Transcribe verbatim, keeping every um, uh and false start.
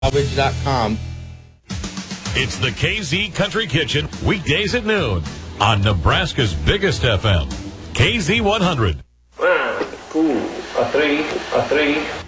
salvage dot com. It's the K Z Country Kitchen, weekdays at noon on Nebraska's biggest F M, K Z one hundred. One, two, a three, a three.